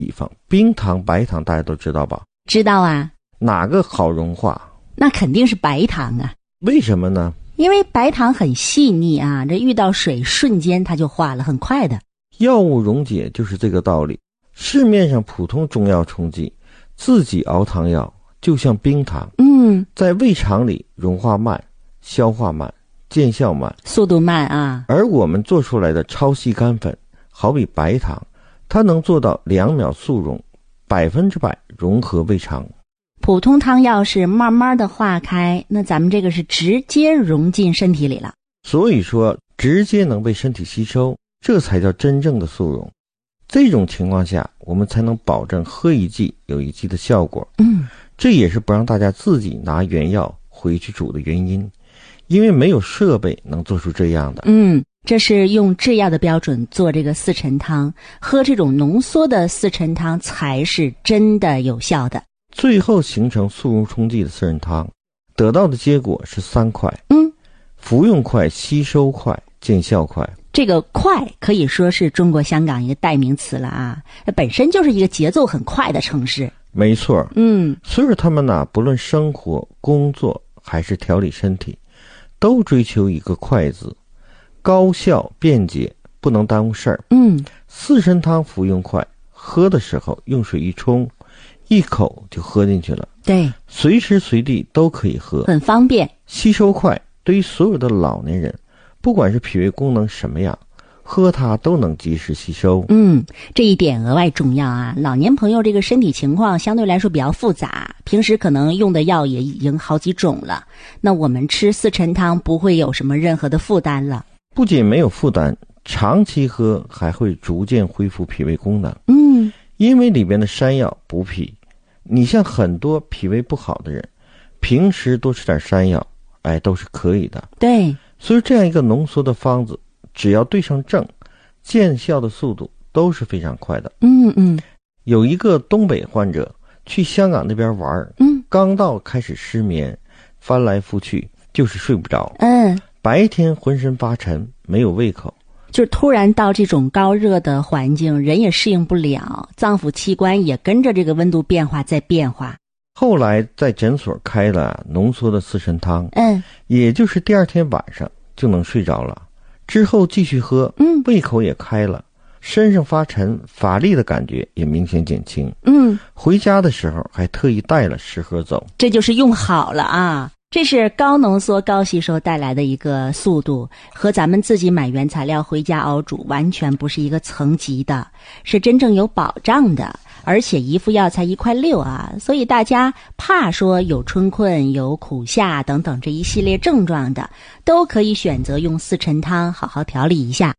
比方冰糖、白糖大家都知道吧？ 知道啊。 哪个好融化？ 那肯定是白糖啊。 为什么呢？ 因为白糖很细腻啊，这遇到水瞬间它就化了，很快的。 药物溶解就是这个道理。市面上普通中药冲剂，自己熬汤药就像冰糖，在胃肠里融化慢，消化慢，见效慢， 速度慢啊。 而我们做出来的超细干粉，好比白糖，它能做到2秒速溶，100%融合胃肠。 普通汤药是慢慢的化开，那咱们这个是直接融进身体里了。 所以说直接能被身体吸收，这才叫真正的速溶。这种情况下我们才能保证喝一剂有一剂的效果。这也是不让大家自己拿原药回去煮的原因，因为没有设备能做出这样的。 这是用制药的标准做这个四陈汤，喝这种浓缩的四陈汤才是真的有效的。 最后形成速溶冲剂的四陈汤，得到的结果是3块。服用快，吸收快，见效快。 这个快可以说是中国香港一个代名词了啊，本身就是一个节奏很快的城市。 没错。所以说他们呢，不论生活、工作还是调理身体，都追求一个快字，高效便捷，不能耽误事儿。四陈汤服用快，喝的时候用水一冲，一口就喝进去了。 对， 随时随地都可以喝， 很方便。 吸收快，对于所有的老年人，不管是脾胃功能什么样，喝它都能及时吸收。 这一点额外重要啊。老年朋友这个身体情况相对来说比较复杂，平时可能用的药也已经好几种了，那我们吃四陈汤不会有什么任何的负担了。 不仅没有负担，长期喝还会逐渐恢复脾胃功能。因为里边的山药补脾，你像很多脾胃不好的人，平时多吃点山药，都是可以的。 对， 所以这样一个浓缩的方子，只要对上症，见效的速度都是非常快的。有一个东北患者去香港那边玩，刚到开始失眠，翻来覆去就是睡不着。白天浑身发沉，没有胃口。 就是突然到这种高热的环境，人也适应不了，脏腑器官也跟着这个温度变化在变化。 后来在诊所开了浓缩的四陈汤，也就是第2天晚上就能睡着了。之后继续喝，胃口也开了，身上发沉乏力的感觉也明显减轻。回家的时候还特意带了10盒走。这就是用好了啊。这是高浓缩高吸收带来的一个速度，和咱们自己买原材料回家熬煮完全不是一个层级的，是真正有保障的。而且一副药才1.6块啊，所以大家怕说有春困、有苦夏等等这一系列症状的，都可以选择用四陈汤好好调理一下。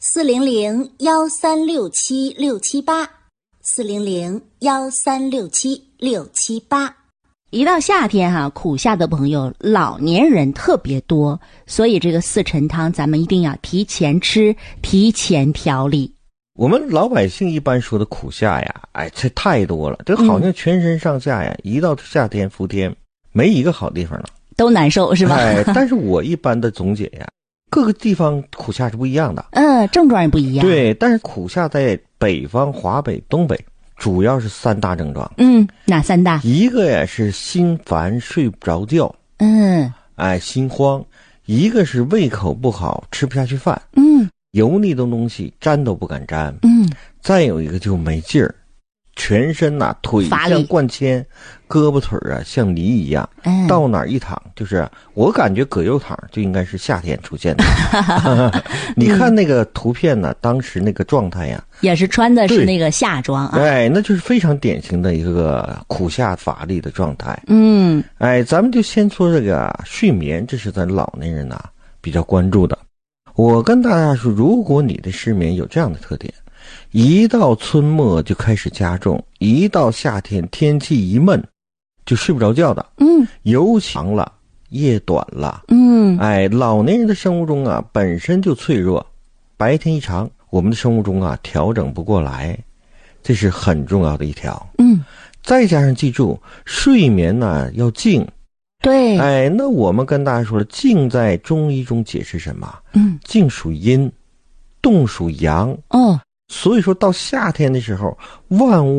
400-1367-678，400-1367-678。 一到夏天苦夏的朋友老年人特别多，所以这个四陈汤咱们一定要提前吃，提前调理。 我们老百姓一般说的苦夏呀，这太多了，这好像全身上下呀，一到夏天伏天没一个好地方了， 都难受是吧？ 但是我一般的总结呀，各个地方苦夏是不一样的， 症状也不一样。 对，但是苦夏在北方、华北、东北主要是3大症状。 哪3大？ 一个呀是心烦睡不着觉，心慌；一个是胃口不好，吃不下去饭，油腻的东西沾都不敢沾，再有一个就没劲儿，全身腿像灌铅，胳膊腿像泥一样，到哪儿一躺就是我感觉葛优躺就应该是夏天出现的。你看那个图片呢，当时那个状态呀， 也是穿的是那个夏装啊， 那就是非常典型的一个苦夏乏力的状态。咱们就先说这个睡眠，这是咱老年人比较关注的。我跟大家说，如果你的失眠有这样的特点，一到春末就开始加重，一到夏天天气一闷就睡不着觉的，尤其长了，夜短了，老年人的生物钟本身就脆弱，白天一长，我们的生物钟调整不过来，这是很重要的一条。再加上记住，睡眠要静。 对， 那我们跟大家说了，静在中医中解释什么？静属阴，动属阳。 所以说到夏天的时候，万物